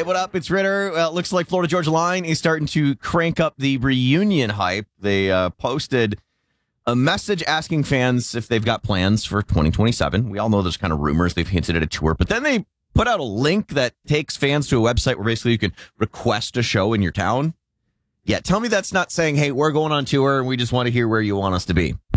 what up? It's Ritter. Well, it looks like Florida Georgia Line is starting to crank up the reunion hype. They posted a message asking fans if they've got plans for 2027. We all know there's kind of rumors. They've hinted at a tour, but then they put out a link that takes fans to a website where basically you can request a show in your town. Yeah, tell me that's not saying, hey, we're going on tour and we just want to hear where you want us to be.